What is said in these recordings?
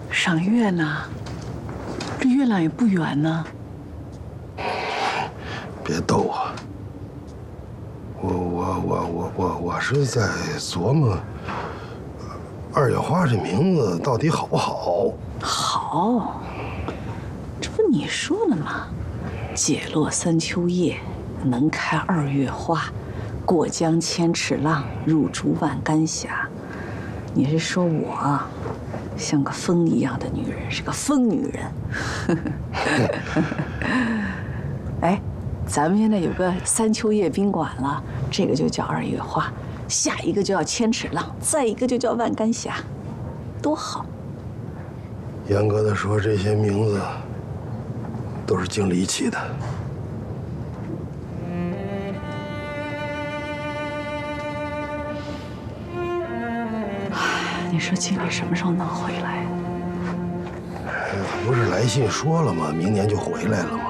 赏月呢？这月亮也不远呢。 别逗我，我是在琢磨，二月花这名字到底好不好？ 好，这不你说的吗？解落三秋叶，能开二月花，过江千尺浪，入竹万竿斜。你是说我像个风一样的女人，是个疯女人？哎，咱们现在有个三秋叶宾馆了，这个就叫二月花，下一个就叫千尺浪，再一个就叫万竿斜，多好！ 严格的说，这些名字都是经理起的。 你说经理什么时候能回来？ 不是来信说了吗？明年就回来了吗？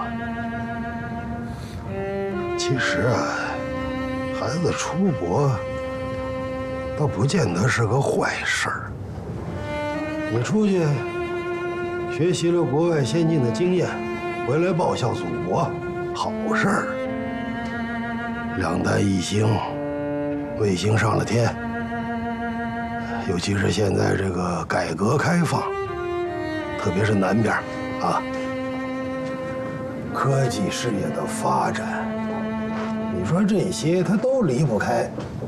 其实啊，孩子出国倒不见得是个坏事儿。你出去学习了国外先进的经验，回来报效祖国，好事儿。两弹一星，卫星上了天。尤其是现在这个改革开放，特别是南边啊，科技事业的发展，你说这些它都离不开